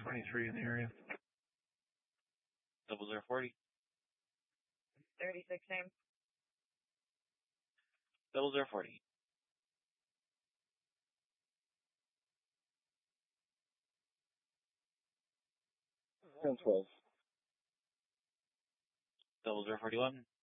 23 in the area. 0040. 36 name. 0040. 1012. 0041.